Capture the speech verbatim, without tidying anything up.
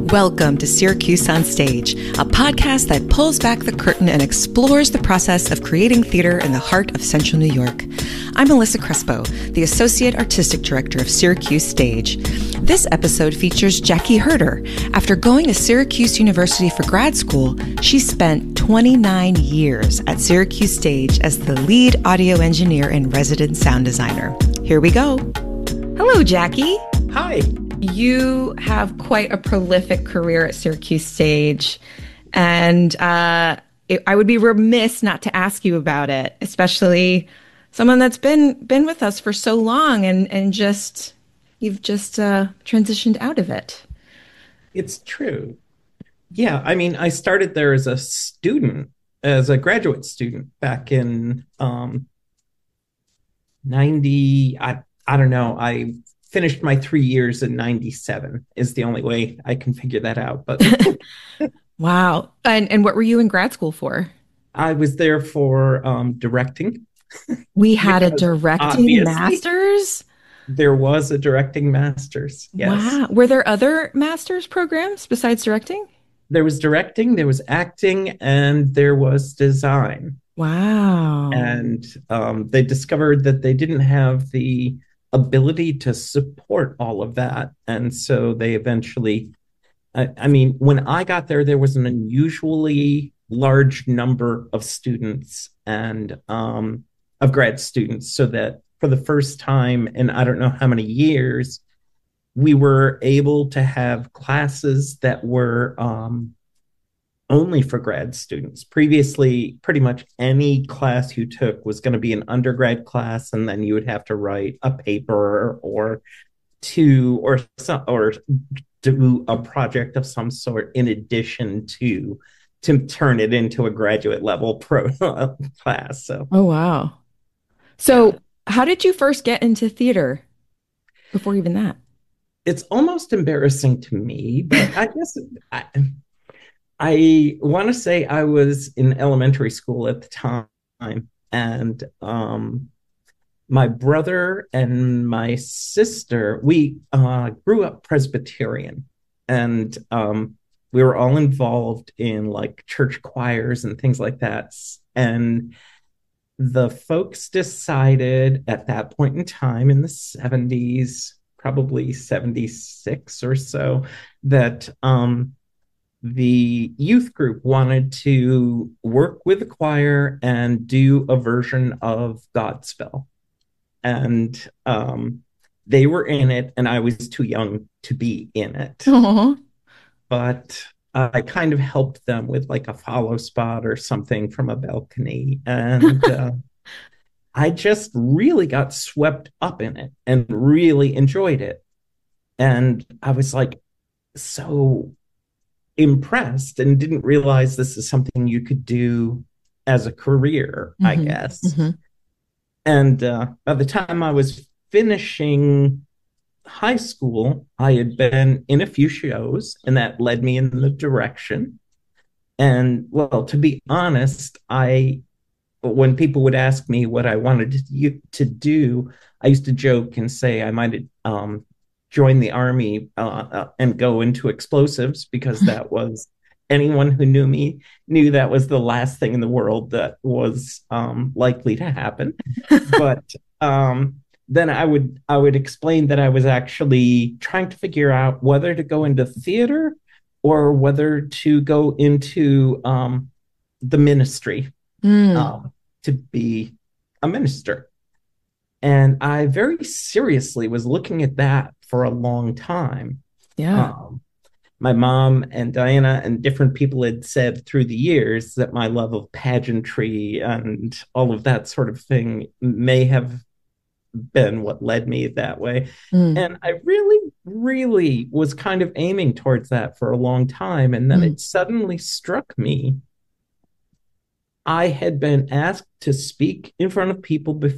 Welcome to Syracuse on Stage, a podcast that pulls back the curtain and explores the process of creating theater in the heart of Central New York. I'm Melissa Crespo, the Associate Artistic Director of Syracuse Stage. This episode features Jackie Herder. After going to Syracuse University for grad school, she spent twenty-nine years at Syracuse Stage as the lead audio engineer and resident sound designer. Here we go. Hello, Jackie. Hi. You have quite a prolific career at Syracuse Stage, and uh, it, I would be remiss not to ask you about it, especially someone that's been been with us for so long, and and just you've just uh, transitioned out of it. It's true. Yeah, I mean, I started there as a student, as a graduate student back in um, ninety. I I don't know. I finished my three years in ninety-seven is the only way I can figure that out. But wow. And and what were you in grad school for? I was there for um, directing. We had a directing master's? There was a directing master's. Yes. Wow. Were there other master's programs besides directing? There was directing, there was acting, and there was design. Wow. And um, they discovered that they didn't have the ability to support all of that. And so they eventually, I, I mean, when I got there, there was an unusually large number of students and um, of grad students, so that for the first time in I don't know how many years, we were able to have classes that were um, only for grad students. Previously, pretty much any class you took was going to be an undergrad class, and then you would have to write a paper or two or some, or do a project of some sort in addition to to turn it into a graduate level pro class. So, oh wow! So, yeah. How did you first get into theater? Before even that, it's almost embarrassing to me, but I guess. I, I want to say I was in elementary school at the time, and um, my brother and my sister, we uh, grew up Presbyterian, and um, we were all involved in like church choirs and things like that. And the folks decided at that point in time in the seventies, probably seventy-six or so, that um, the youth group wanted to work with the choir and do a version of Godspell. And um, they were in it, and I was too young to be in it. Aww. But I kind of helped them with like a follow spot or something from a balcony. And uh, I just really got swept up in it and really enjoyed it. And I was like so impressed and didn't realize this is something you could do as a career, mm-hmm. I guess. Mm-hmm. And uh, by the time I was finishing high school, I had been in a few shows, and that led me in the direction. And well, to be honest, I, when people would ask me what I wanted to, to do, I used to joke and say I might um, join the army uh, uh, and go into explosives, because that was, anyone who knew me knew that was the last thing in the world that was um, likely to happen. But um, then I would I would explain that I was actually trying to figure out whether to go into theater or whether to go into um, the ministry mm. um, to be a minister. And I very seriously was looking at that for a long time. Yeah. Um, my mom and Diana and different people had said through the years that my love of pageantry and all of that sort of thing may have been what led me that way. Mm. And I really, really was kind of aiming towards that for a long time. And then mm. it suddenly struck me. I had been asked to speak in front of people before.